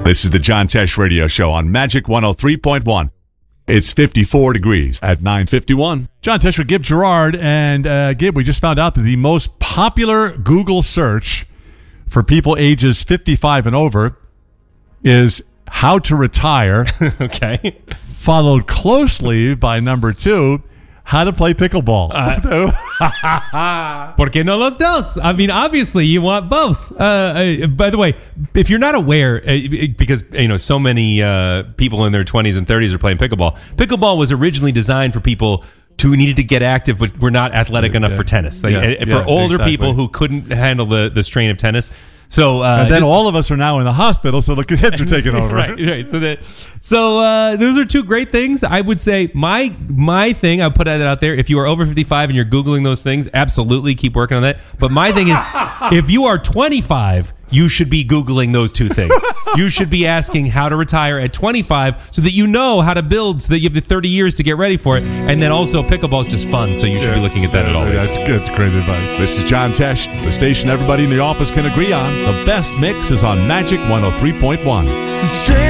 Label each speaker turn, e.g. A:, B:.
A: This is the John Tesh Radio Show on Magic 103.1. It's 54 degrees at 9:51.
B: John Tesh with Gib Gerard. And Gib, we just found out that the most popular Google search for people ages 55 and over is how to retire.
C: Okay.
B: Followed closely by number 2, how to play pickleball.
C: ¿Por qué no los dos? I mean, obviously, you want both. By the way, if you're not aware, because so many people in their 20s and 30s are playing pickleball. Pickleball was originally designed for people who needed to get active but were not athletic enough for tennis. For older people who couldn't handle the strain of tennis. So
B: and then all of us are now in the hospital, so the kids are taking over.
C: right. So those are two great things. I would say my thing, I'll put that out there. If you are over 55 and you're Googling those things, absolutely keep working on that. But my thing is, if you are 25, you should be Googling those two things. You should be asking how to retire at 25 so that you know how to build, so that you have the 30 years to get ready for it. And then also pickleball is just fun, so you should be looking at that at all.
B: That's good. That's great advice.
A: This is John Tesh, the station everybody in the office can agree on. The best mix is on Magic 103.1.